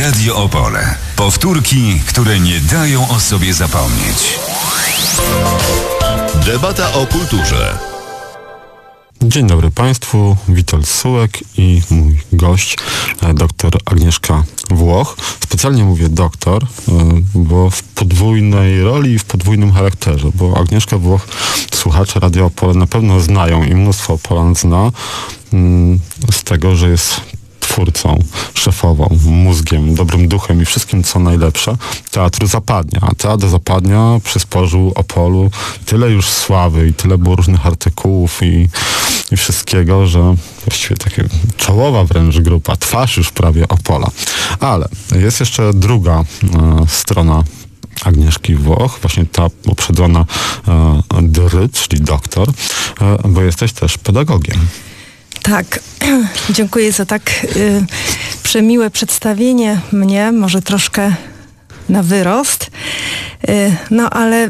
Radio Opole. Powtórki, które nie dają o sobie zapomnieć. Debata o kulturze. Dzień dobry Państwu, Witold Sułek i mój gość, dr Agnieszka Włoch. Specjalnie mówię doktor, bo w podwójnej roli i w podwójnym charakterze, bo Agnieszka Włoch słuchacze Radia Opole na pewno znają i mnóstwo Opolan zna z tego, że jest twórcą, szefową, mózgiem, dobrym duchem i wszystkim, co najlepsze Teatru Zapadnia. A Teatr Zapadnia przysporzył Opolu tyle już sławy i tyle było różnych artykułów i wszystkiego, że właściwie taka czołowa wręcz grupa, twarz już prawie Opola. Ale jest jeszcze druga strona Agnieszki Włoch, właśnie ta poprzedzona dry, czyli doktor, bo jesteś też pedagogiem. Tak, dziękuję za tak przemiłe przedstawienie mnie, może troszkę na wyrost, no ale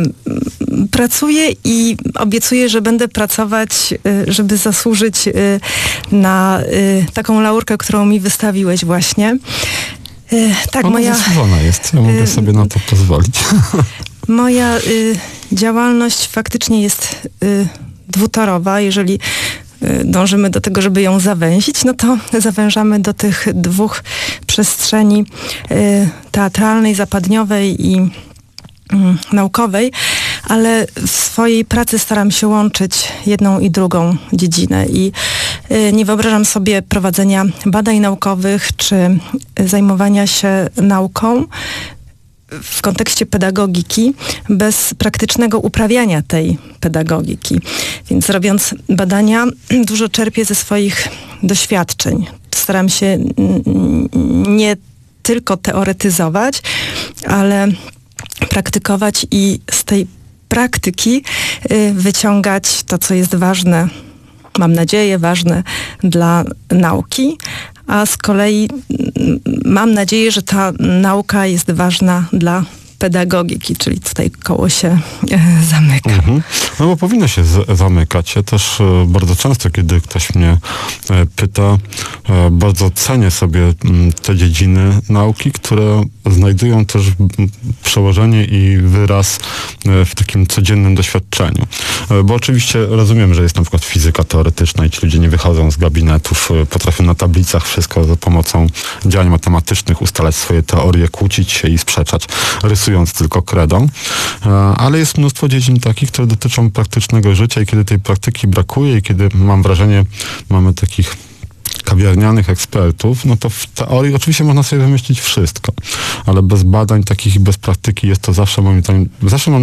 pracuję i obiecuję, że będę pracować, żeby zasłużyć na taką laurkę, którą mi wystawiłeś właśnie. Tak, ona zasłużona jest, ja mogę sobie na to pozwolić. Moja działalność faktycznie jest dwutorowa, jeżeli dążymy do tego, żeby ją zawęzić, no to zawężamy do tych dwóch przestrzeni teatralnej, zapadniowej i naukowej, ale w swojej pracy staram się łączyć jedną i drugą dziedzinę i nie wyobrażam sobie prowadzenia badań naukowych czy zajmowania się nauką w kontekście pedagogiki bez praktycznego uprawiania tej pedagogiki. Więc robiąc badania, dużo czerpię ze swoich doświadczeń. Staram się nie tylko teoretyzować, ale praktykować i z tej praktyki wyciągać to, co jest ważne, mam nadzieję, ważne dla nauki, a z kolei mam nadzieję, że ta nauka jest ważna dla pedagogiki, czyli tutaj koło się zamyka. No bo powinno się zamykać. Ja też bardzo często, kiedy ktoś mnie pyta, bardzo cenię sobie te dziedziny nauki, które znajdują też przełożenie i wyraz w takim codziennym doświadczeniu. Bo oczywiście rozumiem, że jest na przykład fizyka teoretyczna i ci ludzie nie wychodzą z gabinetów, potrafią na tablicach wszystko za pomocą działań matematycznych ustalać swoje teorie, kłócić się i sprzeczać, rysując tylko kredą. Ale jest mnóstwo dziedzin takich, które dotyczą praktycznego życia i kiedy tej praktyki brakuje i kiedy, mam wrażenie, mamy takich kawiarnianych ekspertów, no to w teorii oczywiście można sobie wymyślić wszystko, ale bez badań takich i bez praktyki jest to zawsze, moim zdaniem, zawsze mam